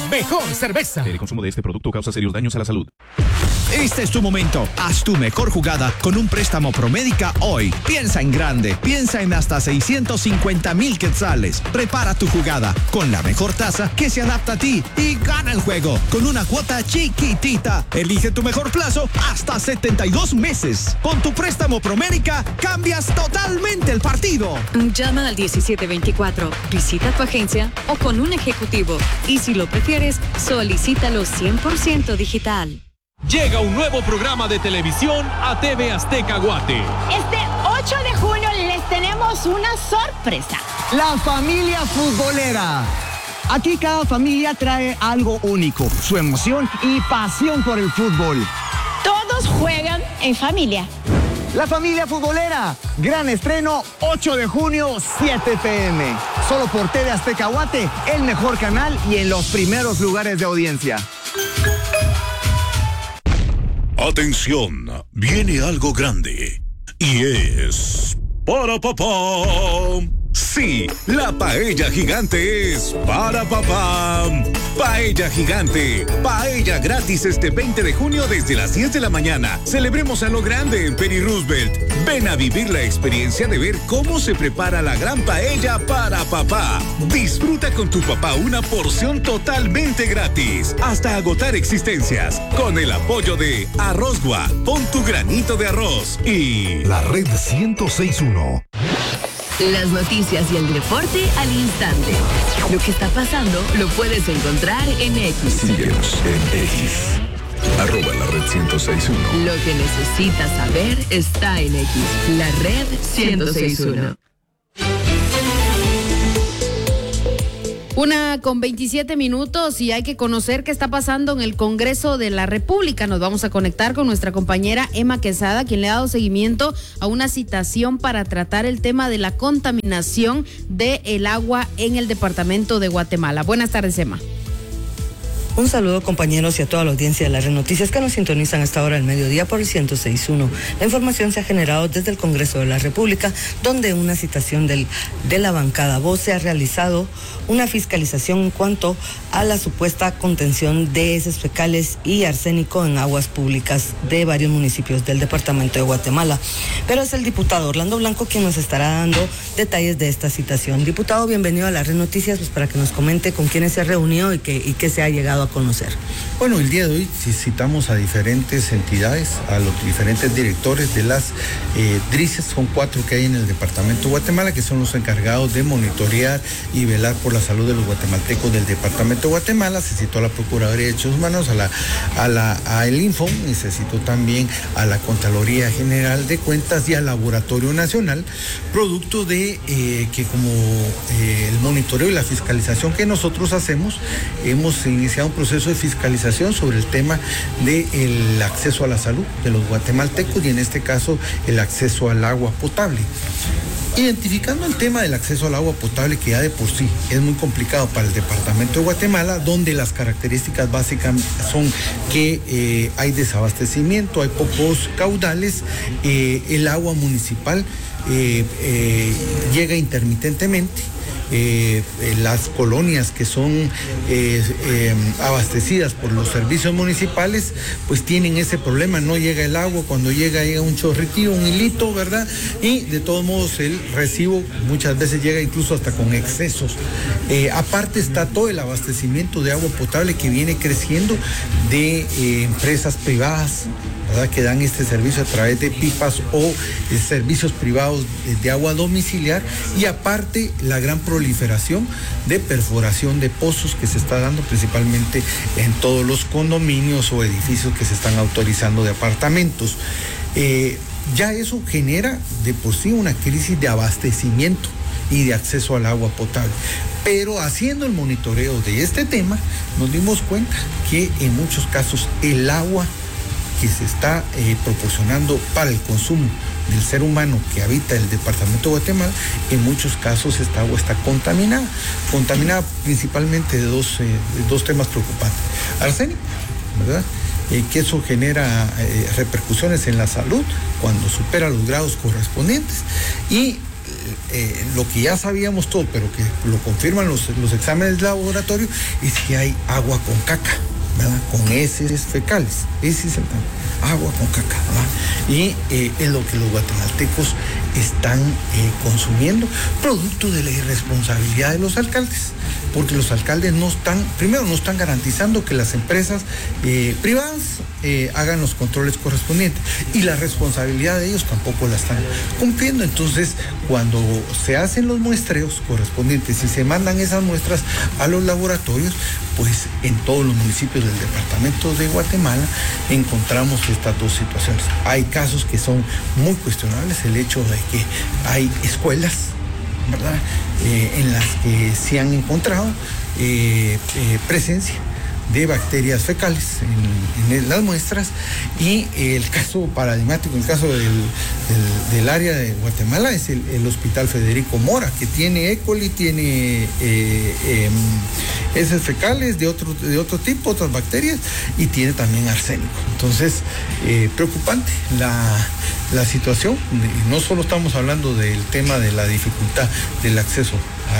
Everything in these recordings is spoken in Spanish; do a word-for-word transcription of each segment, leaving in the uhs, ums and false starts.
mejor cerveza. El consumo de este producto causa serios daños a la salud. Este es tu momento. Haz tu mejor jugada con un préstamo Promédica hoy. Piensa en grande. Piensa en hasta seiscientos cincuenta mil quetzales. Prepara tu jugada con la mejor tasa que se adapta a ti y gana el juego con una cuota chiquitita. Elige tu mejor plazo hasta setenta y dos meses. Con tu préstamo Promédica cambias totalmente el partido. Llama al diecisiete veinticuatro, visita tu agencia o con un ejecutivo. Y si lo prefieres, solicítalo cien por ciento digital. Llega un nuevo programa de televisión a T V Azteca Guate. Este ocho de junio les tenemos una sorpresa. La familia futbolera. Aquí cada familia trae algo único, su emoción y pasión por el fútbol. Todos juegan en familia. La familia futbolera. Gran estreno, ocho de junio, siete pe eme. Solo por T V Azteca Guate, el mejor canal y en los primeros lugares de audiencia. Atención, viene algo grande y es para papá. Sí, la paella gigante es para papá. Paella gigante, paella gratis este veinte de junio desde las diez de la mañana. Celebremos a lo grande en Penny Roosevelt. Ven a vivir la experiencia de ver cómo se prepara la gran paella para papá. Disfruta con tu papá una porción totalmente gratis, hasta agotar existencias, con el apoyo de Arrozgua, pon tu granito de arroz y la Red ciento seis punto uno. Las noticias y el deporte al instante. Lo que está pasando lo puedes encontrar en X. Síguenos en X. Arroba la red ciento seis punto uno. Lo que necesitas saber está en X. La red ciento seis punto uno. Una con veintisiete minutos y hay que conocer qué está pasando en el Congreso de la República. Nos vamos a conectar con nuestra compañera Emma Quesada, quien le ha dado seguimiento a una citación para tratar el tema de la contaminación del agua en el departamento de Guatemala. Buenas tardes, Emma. Un saludo, compañeros, y a toda la audiencia de las Red Noticias que nos sintonizan a esta hora del mediodía por el ciento seis punto uno. La información se ha generado desde el Congreso de la República, donde una citación del, de la bancada Voz se ha realizado una fiscalización en cuanto a la supuesta contención de heces fecales y arsénico en aguas públicas de varios municipios del departamento de Guatemala. Pero es el diputado Orlando Blanco quien nos estará dando detalles de esta citación. Diputado, bienvenido a las Red Noticias, pues para que nos comente con quiénes se ha reunido y qué y qué se ha llegado a conocer. Bueno, el día de hoy citamos a diferentes entidades, a los diferentes directores de las eh, DRICES, son cuatro que hay en el departamento de Guatemala, que son los encargados de monitorear y velar por la salud de los guatemaltecos del departamento de Guatemala. Se citó a la Procuraduría de Derechos Humanos, a la, a la a el Info, y se citó también a la Contraloría General de Cuentas y al Laboratorio Nacional, producto de eh, que como eh, el monitoreo y la fiscalización que nosotros hacemos, hemos iniciado un proceso de fiscalización sobre el tema del acceso a la salud de los guatemaltecos y en este caso el acceso al agua potable. Identificando el tema del acceso al agua potable, que ya de por sí es muy complicado para el departamento de Guatemala, donde las características básicas son que eh, hay desabastecimiento, hay pocos caudales, eh, el agua municipal eh, eh, llega intermitentemente. Eh, eh, las colonias que son eh, eh, abastecidas por los servicios municipales, pues tienen ese problema, no llega el agua, cuando llega llega un chorritillo, un hilito, ¿verdad? Y de todos modos el recibo muchas veces llega incluso hasta con excesos. Eh, aparte está todo el abastecimiento de agua potable que viene creciendo de eh, empresas privadas, ¿verdad?, que dan este servicio a través de pipas o eh, servicios privados de, de agua domiciliar, y aparte la gran proliferación de perforación de pozos que se está dando principalmente en todos los condominios o edificios que se están autorizando de apartamentos. Eh, ya eso genera de por sí una crisis de abastecimiento y de acceso al agua potable. Pero haciendo el monitoreo de este tema, nos dimos cuenta que en muchos casos el agua que se está eh, proporcionando para el consumo del ser humano que habita el departamento de Guatemala, en muchos casos esta agua está contaminada, contaminada principalmente de dos, eh, de dos temas preocupantes. Arsénico, ¿verdad? Eh, que eso genera eh, repercusiones en la salud cuando supera los grados correspondientes, y eh, lo que ya sabíamos todo, pero que lo confirman los, los exámenes de laboratorio, es que hay agua con caca, ¿verdad? Con heces fecales. Ese es el agua con caca, ¿verdad? Y eh, es lo que los guatemaltecos están eh, consumiendo, producto de la irresponsabilidad de los alcaldes, porque los alcaldes no están, primero no están garantizando que las empresas eh, privadas eh, hagan los controles correspondientes, y la responsabilidad de ellos tampoco la están cumpliendo. Entonces, cuando se hacen los muestreos correspondientes y se mandan esas muestras a los laboratorios, pues en todos los municipios del departamento de Guatemala encontramos estas dos situaciones. Hay casos que son muy cuestionables, el hecho de que hay escuelas, ¿verdad?, Eh, en las que se han encontrado eh, eh, presencia de bacterias fecales en, en las muestras, y el caso paradigmático, el caso del, del, del área de Guatemala, es el, el Hospital Federico Mora, que tiene E. coli, tiene eh, eh, heces fecales de otro, de otro tipo, otras bacterias, y tiene también arsénico. Entonces, eh, preocupante la, la situación. No solo estamos hablando del tema de la dificultad del acceso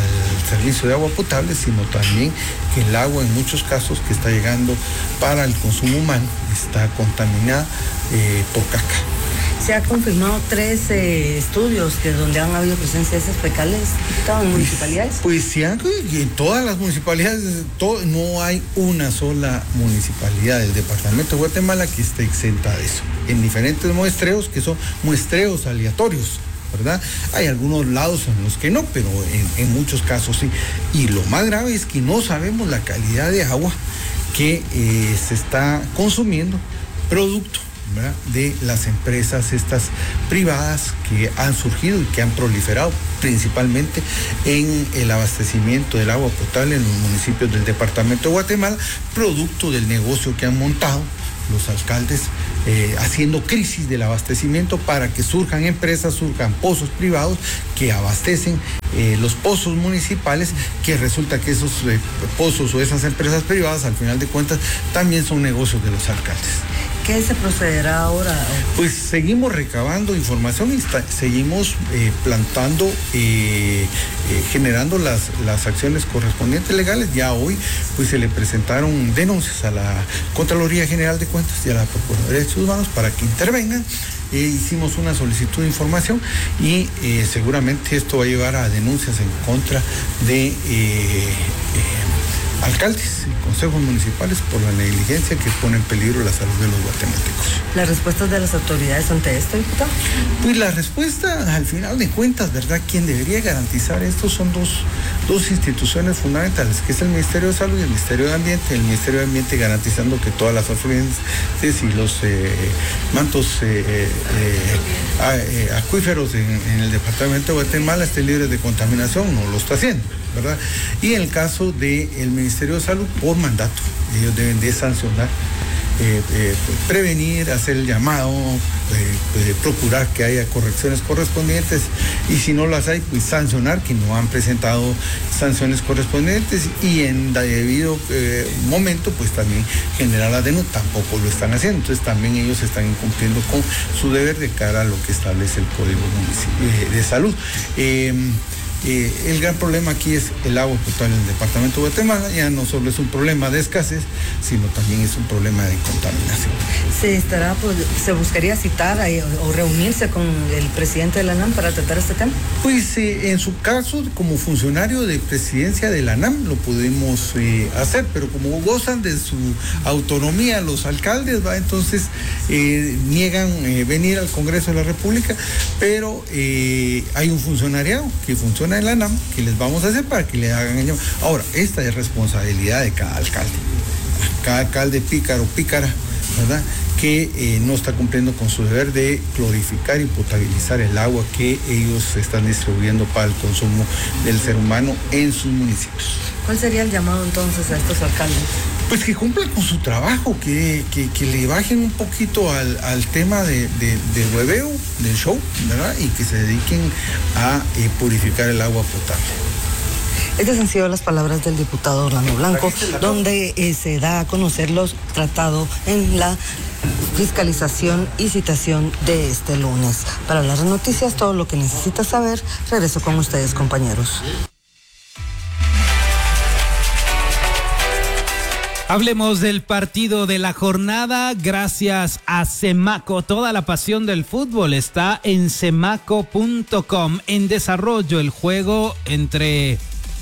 al servicio de agua potable, sino también que el agua, en muchos casos, que está llegando para el consumo humano, está contaminada eh, por caca. Se ha confirmado tres eh, estudios que donde han habido presencia de heces fecales, diputado, en municipalidades. Pues sí, en todas las municipalidades, todo, no hay una sola municipalidad del departamento de Guatemala que esté exenta de eso. En diferentes muestreos, que son muestreos aleatorios, ¿verdad? Hay algunos lados en los que no, pero en, en muchos casos sí. Y lo más grave es que no sabemos la calidad de agua que eh, se está consumiendo, producto, ¿verdad?, de las empresas estas privadas que han surgido y que han proliferado principalmente en el abastecimiento del agua potable en los municipios del departamento de Guatemala, producto del negocio que han montado los alcaldes, eh, haciendo crisis del abastecimiento para que surjan empresas, surjan pozos privados que abastecen eh, los pozos municipales, que resulta que esos eh, pozos o esas empresas privadas, al final de cuentas, también son negocios de los alcaldes. ¿Qué se procederá ahora? Pues seguimos recabando información y está, seguimos eh, plantando, eh, eh, generando las, las acciones correspondientes legales. Ya hoy pues se le presentaron denuncias a la Contraloría General de Cuentas y a la Procuraduría de Derechos Humanos para que intervengan. Eh, hicimos una solicitud de información y eh, seguramente esto va a llevar a denuncias en contra de eh, eh, alcaldes y consejos municipales por la negligencia que pone en peligro la salud de los guatemaltecos. ¿Las respuestas de las autoridades ante esto, diputado? Pues la respuesta, al final de cuentas, ¿verdad?, quien debería garantizar esto son dos, dos instituciones fundamentales, que es el Ministerio de Salud y el Ministerio de Ambiente. El Ministerio de Ambiente garantizando que todas las afluentes y los eh, mantos eh, eh, acuíferos en, en el departamento de Guatemala estén libres de contaminación. No lo está haciendo, ¿verdad? Y en el caso del Ministerio de Salud, por mandato, ellos deben de sancionar, eh, eh, prevenir, hacer el llamado, eh, eh, procurar que haya correcciones correspondientes, y si no las hay, pues sancionar que no han presentado sanciones correspondientes, y en debido eh, momento pues también generar la denuncia. Tampoco lo están haciendo, entonces también ellos están incumpliendo con su deber de cara a lo que establece el Código Municipal de Salud. Eh, Eh, el gran problema aquí es el agua potable en el departamento de Guatemala. Ya no solo es un problema de escasez, sino también es un problema de contaminación. ¿Se estará, pues, se buscaría citar ahí, o reunirse con el presidente de la ANAM para tratar este tema? Pues eh, en su caso, como funcionario de presidencia de la ANAM, lo podemos eh, hacer, pero como gozan de su autonomía los alcaldes, ¿va? Entonces eh, niegan eh, venir al Congreso de la República, pero eh, hay un funcionariado que funciona en la ANAM, que les vamos a hacer para que le hagan el llamado. Ahora, esta es responsabilidad de cada alcalde, cada alcalde pícaro, pícara, ¿verdad?, que eh, no está cumpliendo con su deber de clorificar y potabilizar el agua que ellos están distribuyendo para el consumo del ser humano en sus municipios. ¿Cuál sería el llamado entonces a estos alcaldes? Pues que cumplan con su trabajo, que, que, que le bajen un poquito al, al tema de, de, del hueveo, del show, ¿verdad?, y que se dediquen a eh, purificar el agua potable. Estas han sido las palabras del diputado Orlando Blanco, donde eh, se da a conocer los tratados en la fiscalización y citación de este lunes. Para las noticias, todo lo que necesitas saber, regreso con ustedes, compañeros. Hablemos del partido de la jornada gracias a Semaco. Toda la pasión del fútbol está en semaco punto com. En desarrollo el juego entre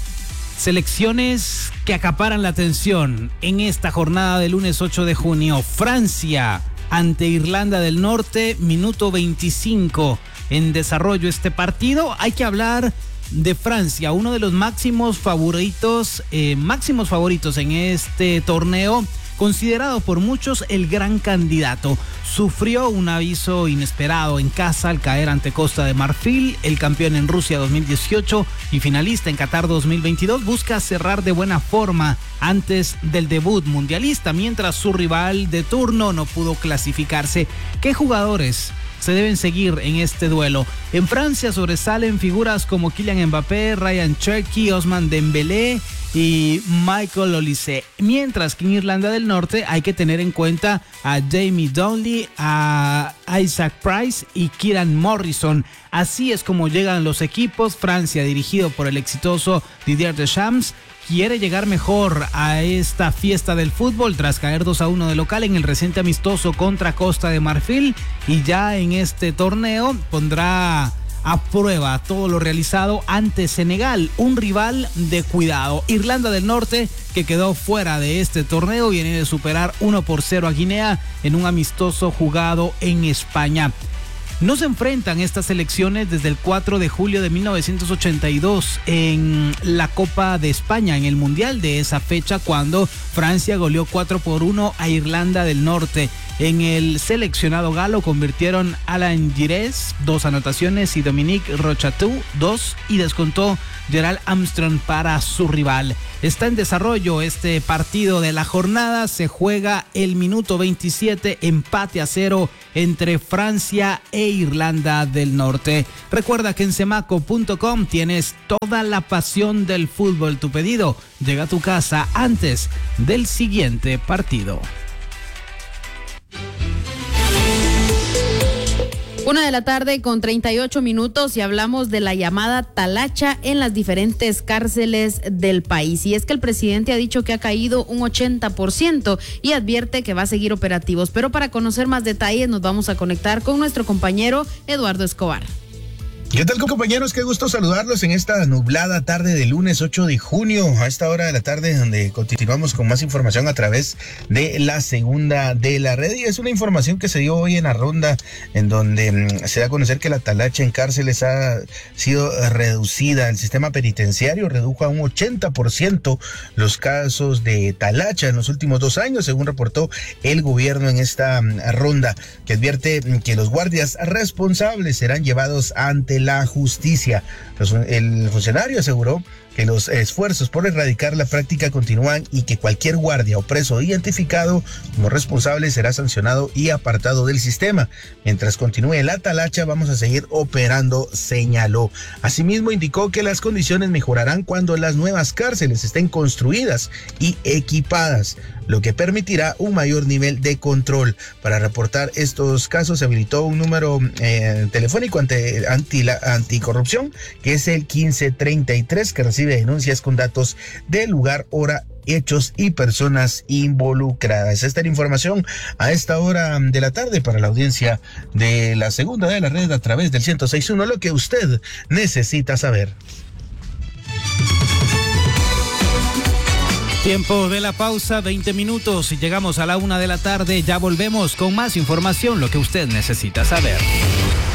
selecciones que acaparan la atención en esta jornada del lunes ocho de junio. Francia ante Irlanda del Norte, minuto veinticinco. En desarrollo este partido. Hay que hablar de Francia, uno de los máximos favoritos, eh, máximos favoritos en este torneo, considerado por muchos el gran candidato. Sufrió un aviso inesperado en casa al caer ante Costa de Marfil. El campeón en Rusia dos mil dieciocho y finalista en Qatar dos mil veintidós busca cerrar de buena forma antes del debut mundialista, mientras su rival de turno no pudo clasificarse. ¿Qué jugadores se deben seguir en este duelo? En Francia sobresalen figuras como Kylian Mbappé, Ryan Cherki, Ousmane Dembélé y Michael Olise, mientras que en Irlanda del Norte hay que tener en cuenta a Jamie Donnelly, a Isaac Price y Kieran Morrison. Así es como llegan los equipos. Francia, dirigido por el exitoso Didier Deschamps, quiere llegar mejor a esta fiesta del fútbol tras caer dos a uno de local en el reciente amistoso contra Costa de Marfil, y ya en este torneo pondrá a prueba todo lo realizado ante Senegal, un rival de cuidado. Irlanda del Norte, que quedó fuera de este torneo, viene de superar uno por cero a Guinea en un amistoso jugado en España. No se enfrentan estas selecciones desde el cuatro de julio de mil novecientos ochenta y dos en la Copa de España, en el Mundial de esa fecha, cuando Francia goleó cuatro por uno a Irlanda del Norte. En el seleccionado galo convirtieron Alain Giresse, dos anotaciones, y Dominique Rochatou, dos, y descontó Gerald Armstrong para su rival. Está en desarrollo este partido de la jornada. Se juega el minuto veintisiete, empate a cero entre Francia e Irlanda del Norte. Recuerda que en semaco punto com tienes toda la pasión del fútbol. Tu pedido llega a tu casa antes del siguiente partido. Una de la tarde con treinta y ocho minutos y hablamos de la llamada talacha en las diferentes cárceles del país. Y es que el presidente ha dicho que ha caído un ochenta por ciento y advierte que va a seguir operativos. Pero para conocer más detalles nos vamos a conectar con nuestro compañero Eduardo Escobar. ¿Qué tal, compañeros? Qué gusto saludarlos en esta nublada tarde de lunes ocho de junio, a esta hora de la tarde, donde continuamos con más información a través de la segunda de la red. Y es una información que se dio hoy en la ronda, en donde mmm, se da a conocer que la talacha en cárceles ha sido reducida. El sistema penitenciario redujo a un ochenta por ciento los casos de talacha en los últimos dos años, según reportó el gobierno en esta mmm, ronda, que advierte mmm, que los guardias responsables serán llevados ante la justicia. El funcionario aseguró que los esfuerzos por erradicar la práctica continúan y que cualquier guardia o preso identificado como responsable será sancionado y apartado del sistema. Mientras continúe la talacha, vamos a seguir operando, señaló. Asimismo, indicó que las condiciones mejorarán cuando las nuevas cárceles estén construidas y equipadas, lo que permitirá un mayor nivel de control. Para reportar estos casos se habilitó un número eh, telefónico ante anti, la, anticorrupción, que es el quince treinta y tres, que recibe denuncias con datos de lugar, hora, hechos y personas involucradas. Esta es la información a esta hora de la tarde para la audiencia de la segunda de la red a través del ciento seis punto uno, lo que usted necesita saber. Tiempo de la pausa, veinte minutos, y llegamos a la una de la tarde. Ya volvemos con más información, lo que usted necesita saber.